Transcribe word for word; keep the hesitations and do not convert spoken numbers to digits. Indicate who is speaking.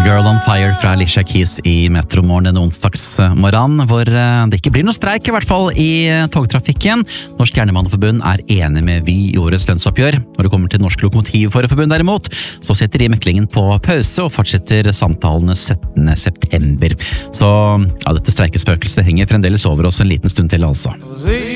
Speaker 1: Girl on Fire fra Alicia Keys i Metromorgen denne onsdagsmorgen, hvor det ikke blir noe streik, i hvert fall i togtrafikken. Norsk Jernbaneforbund er enig med Vy i årets lønnsoppgjør. Når det kommer til Norsk Lokomotivførerforbund derimot, så setter de meklingen på pause og fortsetter samtalene syttende september. Så ja, dette streikespøkelset henger fremdeles over oss en liten stund til, altså.